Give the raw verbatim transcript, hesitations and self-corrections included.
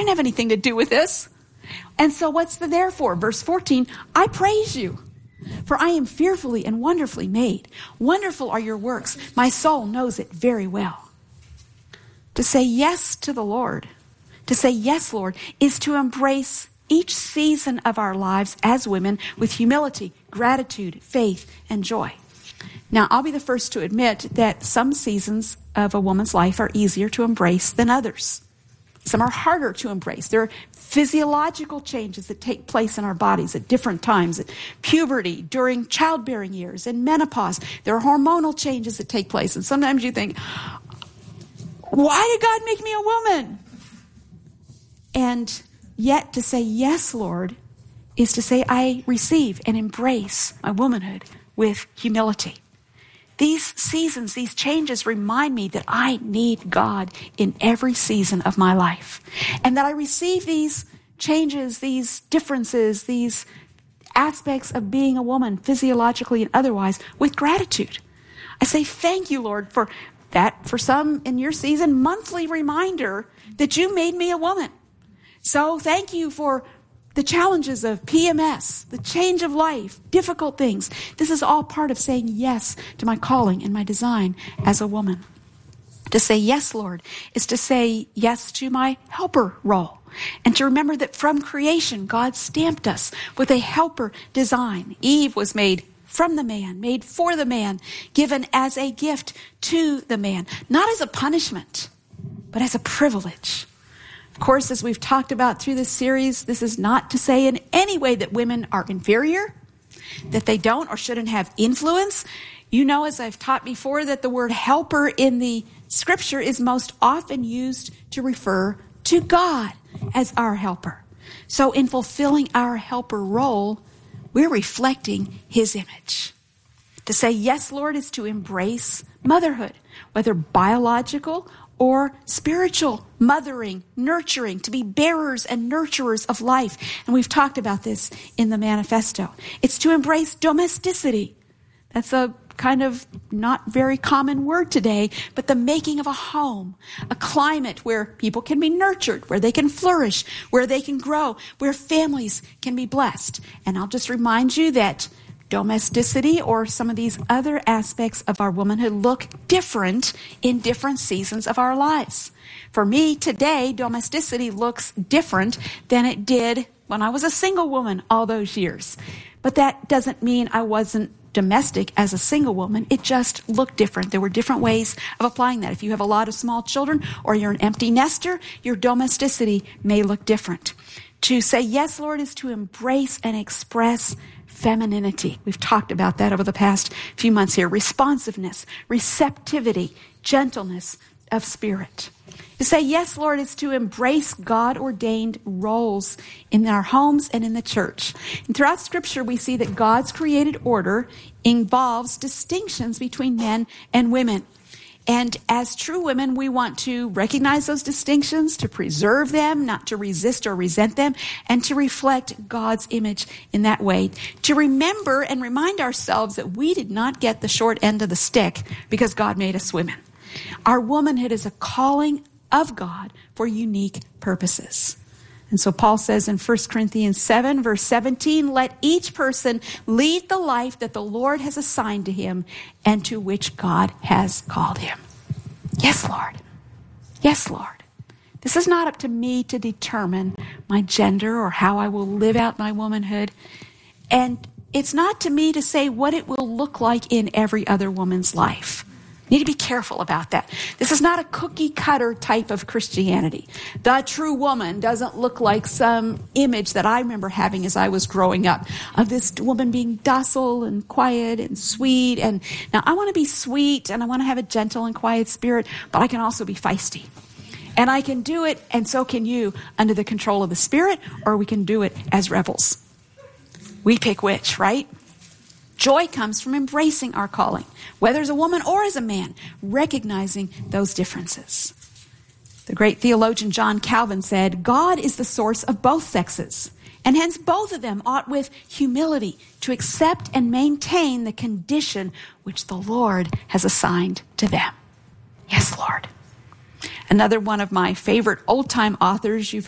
didn't have anything to do with this. And so what's the therefore? Verse fourteen, I praise you, for I am fearfully and wonderfully made. Wonderful are your works. My soul knows it very well. To say yes to the Lord, to say yes, Lord, is to embrace each season of our lives as women with humility, gratitude, faith, and joy. Now, I'll be the first to admit that some seasons of a woman's life are easier to embrace than others. Some are harder to embrace. There are physiological changes that take place in our bodies at different times. At puberty, during childbearing years, and menopause. There are hormonal changes that take place. And sometimes you think, why did God make me a woman? And yet to say, yes, Lord, is to say, I receive and embrace my womanhood with humility. These seasons, these changes remind me that I need God in every season of my life. And that I receive these changes, these differences, these aspects of being a woman, physiologically and otherwise, with gratitude. I say, thank you, Lord, for that, for some in your season, monthly reminder that you made me a woman. So thank you for the challenges of P M S, the change of life, difficult things. This is all part of saying yes to my calling and my design as a woman. To say yes, Lord, is to say yes to my helper role. And to remember that from creation, God stamped us with a helper design. Eve was made from the man, made for the man, given as a gift to the man. Not as a punishment, but as a privilege. Of course, as we've talked about through this series, this is not to say in any way that women are inferior, that they don't or shouldn't have influence. You know, as I've taught before, that the word helper in the scripture is most often used to refer to God as our helper. So in fulfilling our helper role, we're reflecting his image. To say yes, Lord, is to embrace motherhood, whether biological or spiritual, mothering, nurturing, to be bearers and nurturers of life. And we've talked about this in the manifesto. It's to embrace domesticity. That's a kind of not very common word today, but the making of a home, a climate where people can be nurtured, where they can flourish, where they can grow, where families can be blessed. And I'll just remind you that domesticity or some of these other aspects of our womanhood look different in different seasons of our lives. For me today, domesticity looks different than it did when I was a single woman all those years. But that doesn't mean I wasn't domestic as a single woman. It just looked different. There were different ways of applying that. If you have a lot of small children or you're an empty nester, your domesticity may look different. To say yes, Lord, is to embrace and express femininity. We've talked about that over the past few months here. Responsiveness, receptivity, gentleness of spirit. To say yes, Lord, is to embrace God-ordained roles in our homes and in the church. And throughout Scripture, we see that God's created order involves distinctions between men and women. And as true women, we want to recognize those distinctions, to preserve them, not to resist or resent them, and to reflect God's image in that way. To remember and remind ourselves that we did not get the short end of the stick because God made us women. Our womanhood is a calling of God for unique purposes. And so Paul says in First Corinthians seven, verse seventeen, let each person lead the life that the Lord has assigned to him and to which God has called him. Yes, Lord. Yes, Lord. This is not up to me to determine my gender or how I will live out my womanhood. And it's not to me to say what it will look like in every other woman's life. Need to be careful about that. This is not a cookie cutter type of Christianity. The true woman doesn't look like some image that I remember having as I was growing up of this woman being docile and quiet and sweet. And now I want to be sweet and I want to have a gentle and quiet spirit, but I can also be feisty. And I can do it, and so can you, under the control of the Spirit, or we can do it as rebels. We pick which, right? Joy comes from embracing our calling, whether as a woman or as a man, recognizing those differences. The great theologian John Calvin said, God is the source of both sexes, and hence both of them ought with humility to accept and maintain the condition which the Lord has assigned to them. Yes, Lord. Another one of my favorite old-time authors, you've